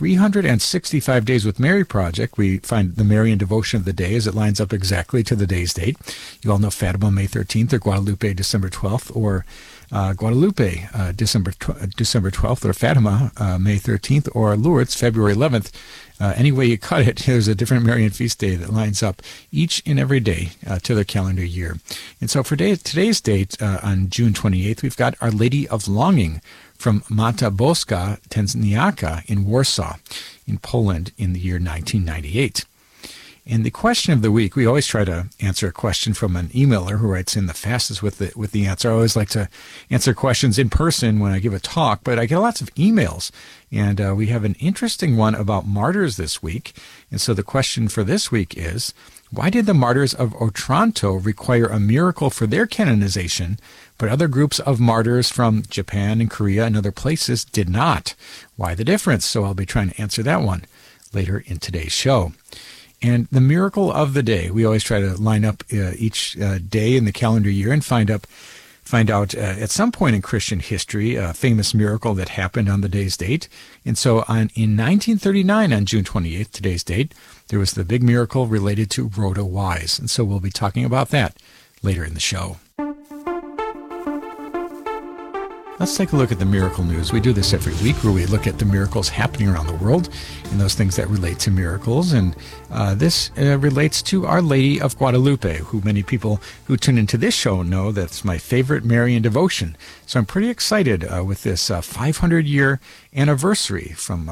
365 Days with Mary project, we find the Marian devotion of the day as it lines up exactly to the day's date. You all know Fatima, May 13th, or Guadalupe, December 12th, or Guadalupe, December 12th, or Fatima, May 13th, or Lourdes, February 11th. Any way you cut it, there's a different Marian feast day that lines up each and every day to the calendar year. And so for today's date, on June 28th, we've got Our Lady of Longing from Mata Boska Tenzyaka in Warsaw, in Poland, in the year 1998. And the question of the week, we always try to answer a question from an emailer who writes in the fastest with the answer. I always like to answer questions in person when I give a talk, but I get lots of emails. And we have an interesting one about martyrs this week. And so the question for this week is, why did the martyrs of Otranto require a miracle for their canonization, but other groups of martyrs from Japan and Korea and other places did not? Why the difference? So I'll be trying to answer that one later in today's show. And the miracle of the day, we always try to line up each day in the calendar year and find out at some point in Christian history a famous miracle that happened on the day's date. And so in 1939, on June 28th, today's date, there was the big miracle related to Rhoda Wise. And so we'll be talking about that later in the show. Let's take a look at the miracle news. We do this every week where we look at the miracles happening around the world and those things that relate to miracles. And this relates to Our Lady of Guadalupe, who many people who tune into this show know that's my favorite Marian devotion. So I'm pretty excited with this 500-year anniversary from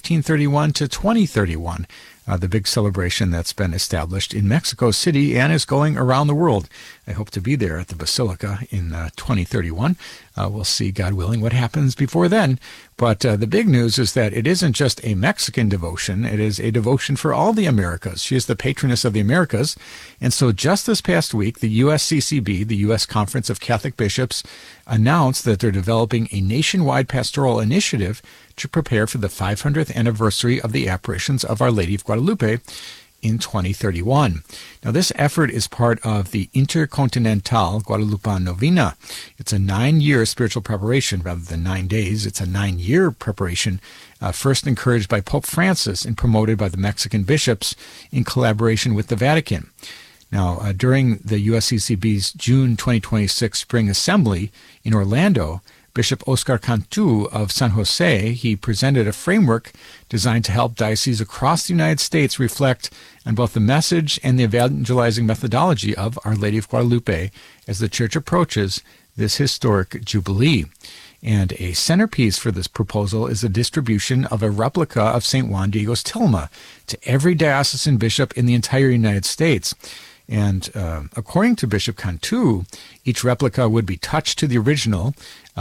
1531 to 2031. The big celebration that's been established in Mexico City and is going around the world. I hope to be there at the Basilica in 2031. We'll see, God willing, what happens before then. But the big news is that it isn't just a Mexican devotion. It is a devotion for all the Americas. She is the patroness of the Americas. And so just this past week, the USCCB, the U.S. Conference of Catholic Bishops, announced that they're developing a nationwide pastoral initiative to prepare for the 500th anniversary of the apparitions of Our Lady of Guadalupe in 2031. Now, this effort is part of the Intercontinental Guadalupan Novena. It's a 9-year spiritual preparation rather than 9 days. It's a 9-year preparation, first encouraged by Pope Francis and promoted by the Mexican bishops in collaboration with the Vatican. Now, during the USCCB's June 2026 Spring Assembly in Orlando, Bishop Oscar Cantu of San Jose, he presented a framework designed to help dioceses across the United States reflect on both the message and the evangelizing methodology of Our Lady of Guadalupe as the Church approaches this historic jubilee. And a centerpiece for this proposal is the distribution of a replica of St. Juan Diego's tilma to every diocesan bishop in the entire United States. And according to Bishop Cantu, each replica would be touched to the original,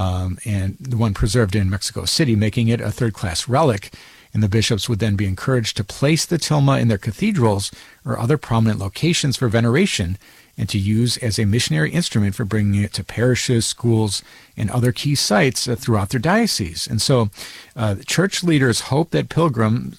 and the one preserved in Mexico City, making it a third-class relic. And the bishops would then be encouraged to place the tilma in their cathedrals or other prominent locations for veneration, and to use as a missionary instrument for bringing it to parishes, schools, and other key sites throughout their diocese. And so church leaders hope that pilgrims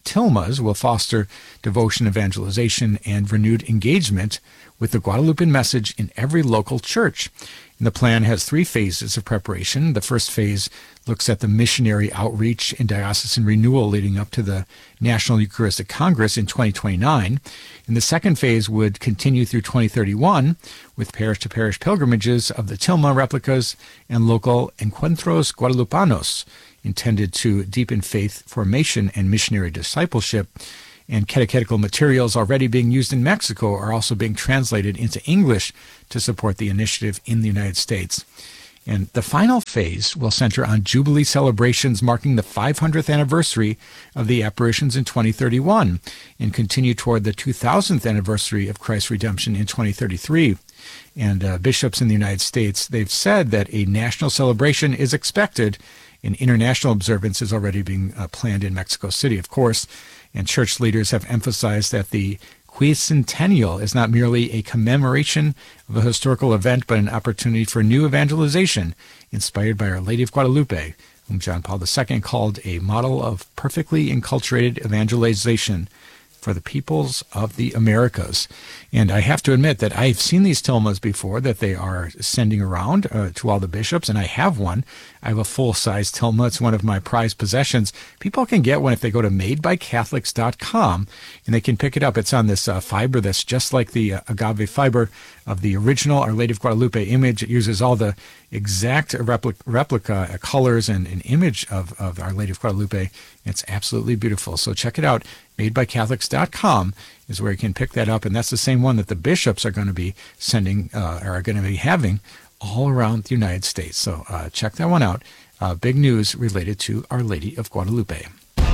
Tilmas will foster devotion, evangelization, and renewed engagement with the Guadalupean message in every local church. And the plan has 3 phases of preparation. The first phase looks at the missionary outreach and diocesan renewal leading up to the National Eucharistic Congress in 2029. And the second phase would continue through 2031 with parish-to-parish pilgrimages of the Tilma replicas and local Encuentros Guadalupanos, intended to deepen faith formation and missionary discipleship. And catechetical materials already being used in Mexico are also being translated into English to support the initiative in the United States. And the final phase will center on Jubilee celebrations marking the 500th anniversary of the apparitions in 2031 and continue toward the 2000th anniversary of Christ's redemption in 2033. And bishops in the United States, they've said that a national celebration is expected. An international observance is already being planned in Mexico City, of course. And church leaders have emphasized that the Quicentennial is not merely a commemoration of a historical event, but an opportunity for new evangelization inspired by Our Lady of Guadalupe, whom John Paul II called a model of perfectly enculturated evangelization for the peoples of the Americas. And I have to admit that I've seen these tilmas before that they are sending around to all the bishops, and I have one. I have a full-size tilma. It's one of my prized possessions. People can get one if they go to madebycatholics.com, and they can pick it up. It's on this fiber that's just like the agave fiber of the original Our Lady of Guadalupe image. It uses all the exact replica colors and an image of Our Lady of Guadalupe. It's absolutely beautiful. So check it out. madebycatholics.com is where you can pick that up, and that's the same one that the bishops are going to be sending or are going to be having all around the United States. So check that one out. Big news related to Our Lady of Guadalupe.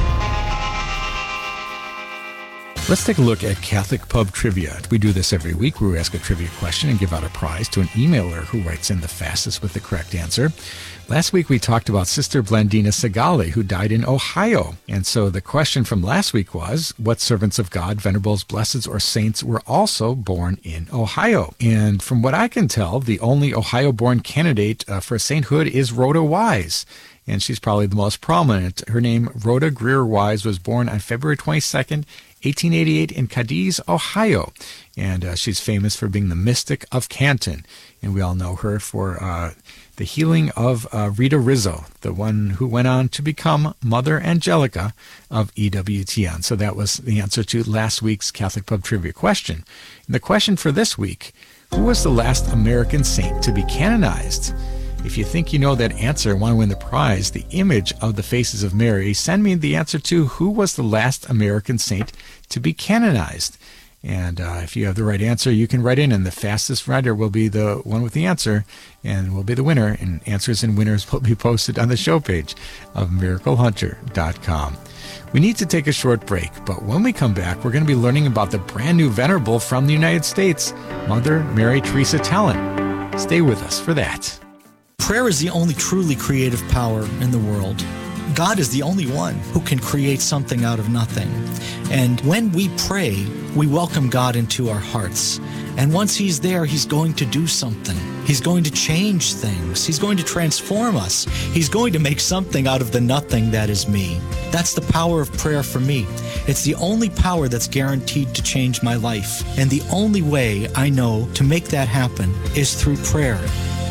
Let's take a look at Catholic Pub Trivia. We do this every week where we ask a trivia question and give out a prize to an emailer who writes in the fastest with the correct answer. Last week we talked about Sister Blandina Segali, who died in Ohio. And so the question from last week was, what servants of God, venerables, blesseds, or saints were also born in Ohio? And from what I can tell, the only Ohio-born candidate for sainthood is Rhoda Wise. And she's probably the most prominent. Her name, Rhoda Greer Wise, was born on February 22nd, 1888 in Cadiz, Ohio. And she's famous for being the Mystic of Canton. And we all know her for the healing of Rita Rizzo, the one who went on to become Mother Angelica of EWTN. So that was the answer to last week's Catholic Pub Trivia question. And the question for this week, who was the last American saint to be canonized? If you think you know that answer and want to win the prize, the image of the faces of Mary, send me the answer to who was the last American saint to be canonized. And if you have the right answer, you can write in, and the fastest writer will be the one with the answer and will be the winner. And answers and winners will be posted on the show page of miraclehunter.com. We need to take a short break, but when we come back, we're going to be learning about the brand new venerable from the United States, Mother Mary Teresa Tallent. Stay with us for that. Prayer is the only truly creative power in the world. God is the only one who can create something out of nothing. And when we pray, we welcome God into our hearts. And once He's there, He's going to do something. He's going to change things. He's going to transform us. He's going to make something out of the nothing that is me. That's the power of prayer for me. It's the only power that's guaranteed to change my life. And the only way I know to make that happen is through prayer.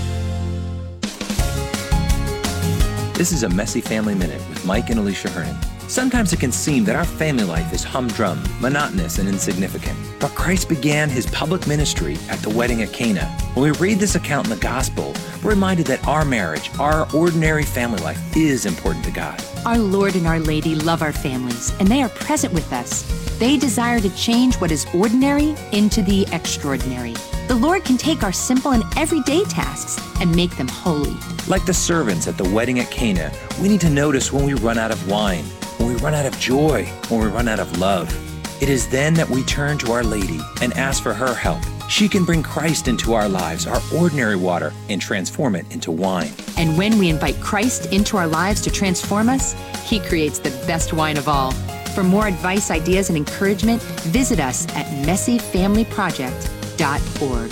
This is a Messy Family Minute with Mike and Alicia Hernon. Sometimes it can seem that our family life is humdrum, monotonous, and insignificant. But Christ began His public ministry at the wedding at Cana. When we read this account in the Gospel, we're reminded that our marriage, our ordinary family life, is important to God. Our Lord and Our Lady love our families, and they are present with us. They desire to change what is ordinary into the extraordinary. The Lord can take our simple and everyday tasks and make them holy. Like the servants at the wedding at Cana, we need to notice when we run out of wine, when we run out of joy, when we run out of love. It is then that we turn to Our Lady and ask for her help. She can bring Christ into our lives, our ordinary water, and transform it into wine. And when we invite Christ into our lives to transform us, He creates the best wine of all. For more advice, ideas, and encouragement, visit us at messyfamilyproject.org.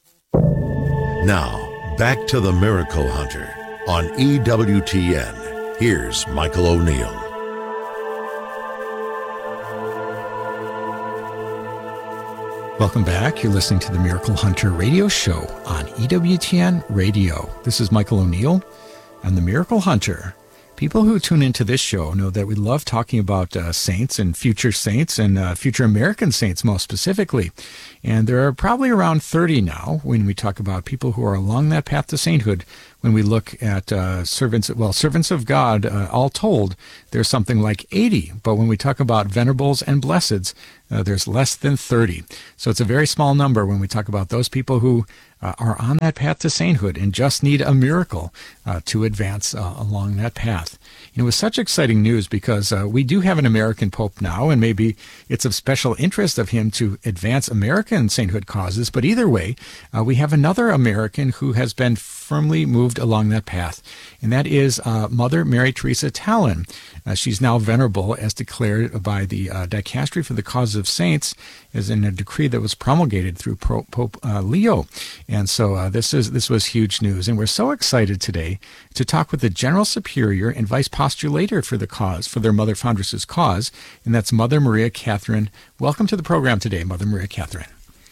Now, back to the Miracle Hunter on EWTN. Here's Michael O'Neill. Welcome back. You're listening to the Miracle Hunter radio show on EWTN Radio. This is Michael O'Neill. I'm the Miracle Hunter. People who tune into this show know that we love talking about saints and future American saints most specifically. And there are probably around 30 now when we talk about people who are along that path to sainthood. When we look at servants of God, all told, there's something like 80. But when we talk about venerables and blesseds, there's less than 30. So it's a very small number when we talk about those people who are on that path to sainthood and just need a miracle to advance along that path. It was such exciting news because we do have an American Pope now, and maybe it's of special interest of him to advance American sainthood causes. But either way, we have another American who has been firmly moved along that path, and that is Mother Mary Teresa Tallon. She's now venerable as declared by the Dicastery for the Cause of Saints, as in a decree that was promulgated through Pope Leo. And so this was huge news, and we're so excited today to talk with the General Superior and Vice Postulator for the cause, for their Mother Foundress's cause, and that's Mother Maria Catherine. Welcome to the program today, Mother Maria Catherine.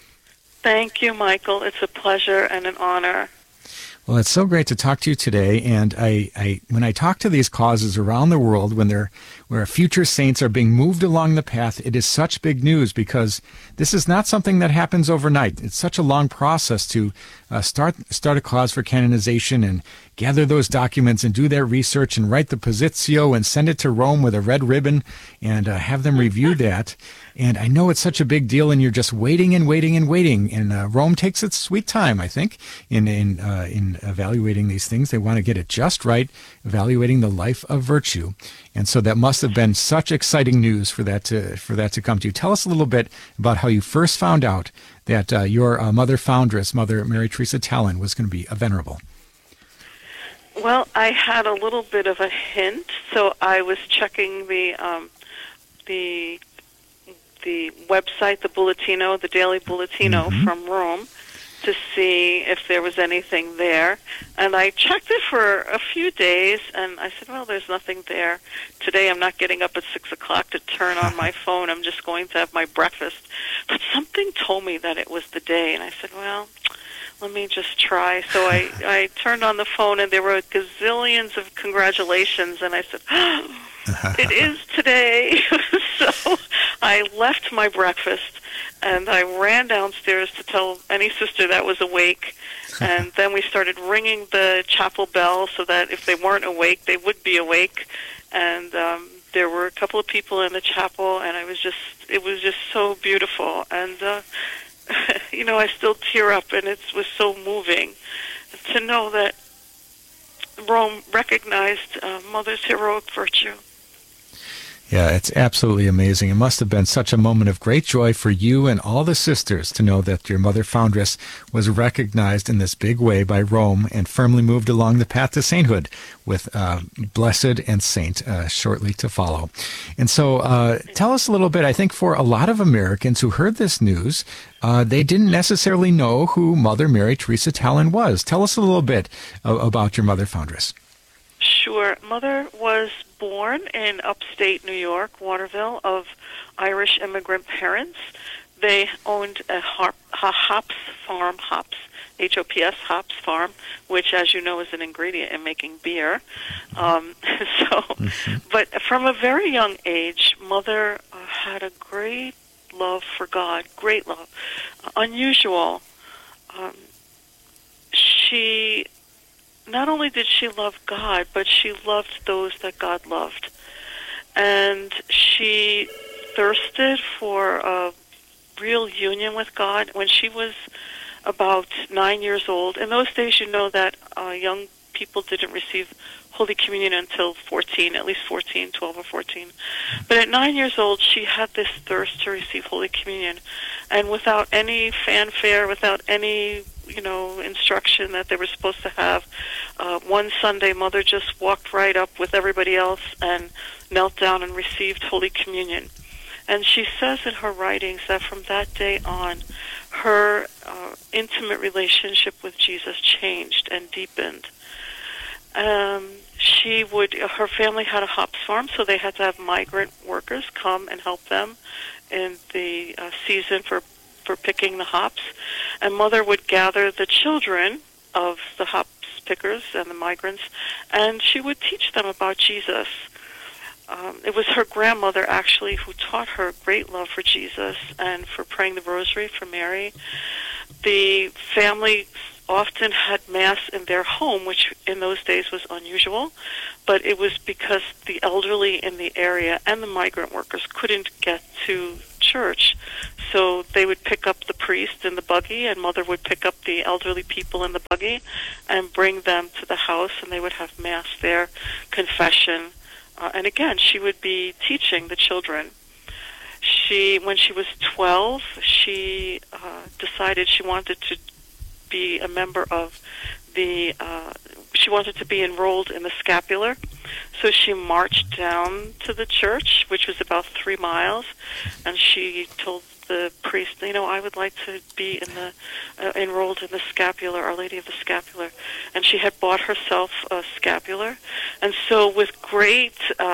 Thank you, Michael. It's a pleasure and an honor. Well, it's so great to talk to you today, and I when I talk to these causes around the world, where future saints are being moved along the path, it is such big news because this is not something that happens overnight. It's such a long process to start a cause for canonization and gather those documents and do their research and write the positio and send it to Rome with a red ribbon and have them review that. And I know it's such a big deal, and you're just waiting and waiting and waiting. And Rome takes its sweet time, I think, in evaluating these things. They want to get it just right, evaluating the life of virtue. And so that must have been such exciting news for that to come to you. Tell us a little bit about how you first found out that your Mother Foundress, Mother Mary Teresa Tallon, was going to be a venerable. Well, I had a little bit of a hint, so I was checking the website, the Bulletino, the Daily Bulletino from Rome, to see if there was anything there. And I checked it for a few days, and I said, well, there's nothing there. Today I'm not getting up at 6 o'clock to turn on my phone. I'm just going to have my breakfast. But something told me that it was the day, and I said, well, let me just try. So I turned on the phone, and there were gazillions of congratulations, and I said, oh, it is today. So I left my breakfast, and I ran downstairs to tell any sister that was awake, and then we started ringing the chapel bell so that if they weren't awake, they would be awake. And there were a couple of people in the chapel, and it was just so beautiful. And I still tear up, and it was so moving to know that Rome recognized Mother's heroic virtue. Yeah, it's absolutely amazing. It must have been such a moment of great joy for you and all the sisters to know that your Mother Foundress was recognized in this big way by Rome and firmly moved along the path to sainthood with blessed and saint shortly to follow. And so tell us a little bit. I think for a lot of Americans who heard this news, they didn't necessarily know who Mother Mary Teresa Tallon was. Tell us a little bit about your Mother Foundress. Sure. Mother was born in upstate New York, Waterville, of Irish immigrant parents. They owned a hops farm, H-O-P-S, hops farm, which, as you know, is an ingredient in making beer. But from a very young age, Mother had a great love for God, great love, unusual. She not only did she love God, but she loved those that God loved. And she thirsted for a real union with God when she was about 9 years old. In those days, you know that young people didn't receive Holy Communion until 14, at least 14, 12 or 14. But at 9 years old, she had this thirst to receive Holy Communion. And without any fanfare, without any instruction that they were supposed to have, one Sunday, Mother just walked right up with everybody else and knelt down and received Holy Communion. And she says in her writings that from that day on, her intimate relationship with Jesus changed and deepened. her family had a hops farm, so they had to have migrant workers come and help them in the season for picking the hops. And Mother would gather the children of the hops pickers and the migrants, and she would teach them about Jesus. It was her grandmother, actually, who taught her great love for Jesus and for praying the rosary for Mary. The family often had Mass in their home, which in those days was unusual, but it was because the elderly in the area and the migrant workers couldn't get to church, so they would pick up the priest in the buggy, and Mother would pick up the elderly people in the buggy and bring them to the house, and they would have Mass there, confession, and again, she would be teaching the children. When she was 12, she decided she wanted to be a member of she wanted to be enrolled in the scapular, so she marched down to the church, which was about 3 miles, and she told the priest, I would like to be enrolled in the scapular, Our Lady of the Scapular, and she had bought herself a scapular, and so with great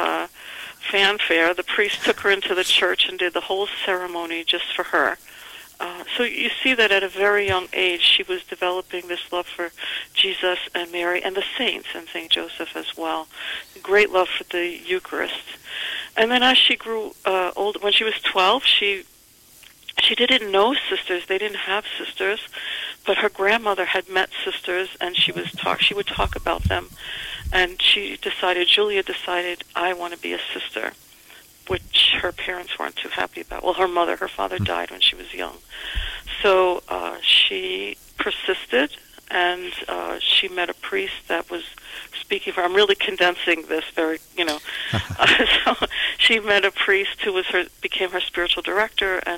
fanfare, the priest took her into the church and did the whole ceremony just for her. So you see that at a very young age, she was developing this love for Jesus and Mary and the saints and St. Joseph as well. Great love for the Eucharist. And then as she grew older, when she was 12, she didn't know sisters. They didn't have sisters, but her grandmother had met sisters, and she would talk about them. And Julia decided, I want to be a sister, which her parents weren't too happy about. Well, her father died when she was young. So she persisted, and she met a priest that was speaking for her. I'm really condensing this very, So she met a priest who became her spiritual director, and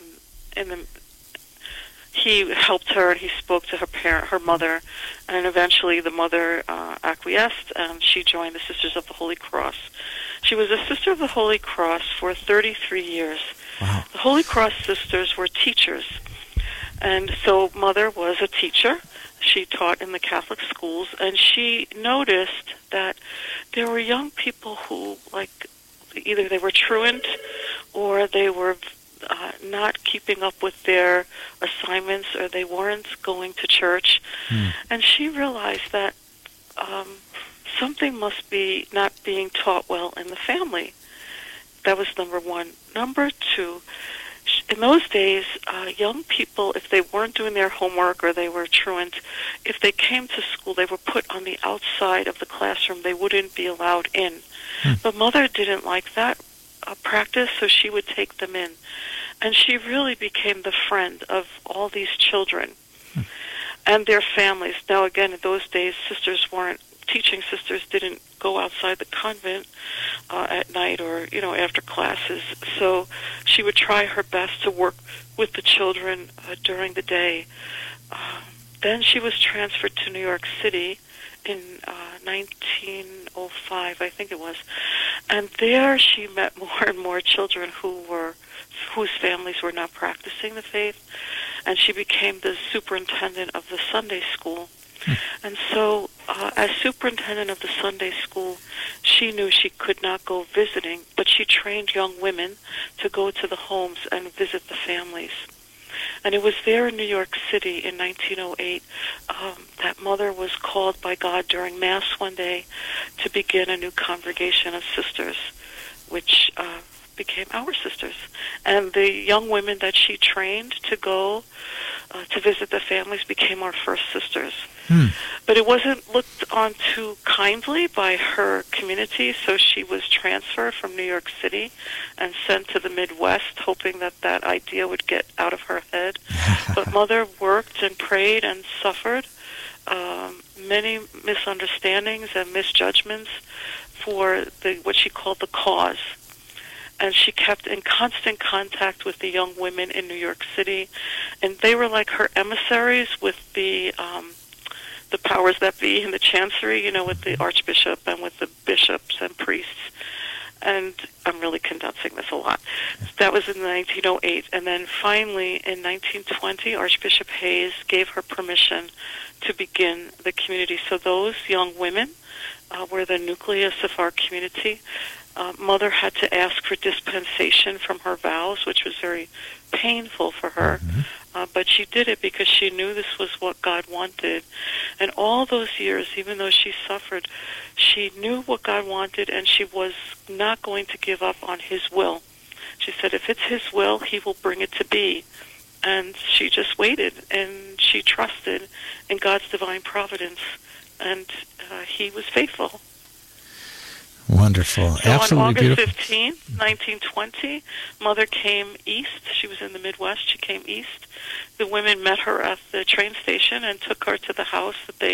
he helped her, and he spoke to her mother, and eventually the mother acquiesced, and she joined the Sisters of the Holy Cross. She was a Sister of the Holy Cross for 33 years. Wow. The Holy Cross sisters were teachers, and so Mother was a teacher. She taught in the Catholic schools, and she noticed that there were young people who, either they were truant or they were not keeping up with their assignments, or they weren't going to church. And she realized that something must be not being taught well in the family. That was number one. Number two, in those days, young people, if they weren't doing their homework or they were truant, if they came to school, they were put on the outside of the classroom. They wouldn't be allowed in. But Mother didn't like that practice, so she would take them in. And she really became the friend of all these children and their families. Now, again, in those days, teaching sisters didn't go outside the convent at night or, after classes. So she would try her best to work with the children during the day. Then she was transferred to New York City in 1905, I think it was. And there she met more and more children whose families were not practicing the faith. And she became the superintendent of the Sunday school. And so, as superintendent of the Sunday school, she knew she could not go visiting, but she trained young women to go to the homes and visit the families. And it was there in New York City in 1908 that Mother was called by God during Mass one day to begin a new congregation of sisters, which became our sisters. And the young women that she trained to go to visit the families became our first sisters. But it wasn't looked on too kindly by her community, so she was transferred from New York City and sent to the Midwest, hoping that idea would get out of her head. But Mother worked and prayed and suffered many misunderstandings and misjudgments for what she called the cause. And she kept in constant contact with the young women in New York City, and they were like her emissaries with the powers that be in the chancery, with the archbishop and with the bishops and priests. And I'm really condensing this a lot. That was in 1908. And then finally, in 1920, Archbishop Hayes gave her permission to begin the community. So those young women We're the nucleus of our community. Mother had to ask for dispensation from her vows, which was very painful for her. But she did it because she knew this was what God wanted. And all those years, even though she suffered, she knew what God wanted, and she was not going to give up on His will. She said, if it's His will, He will bring it to be. And she just waited, and she trusted in God's divine providence, and He was faithful. Wonderful. So Absolutely on August beautiful. 15, 1920, Mother came east. She was in the Midwest. She came east. The women met her at the train station and took her to the house that they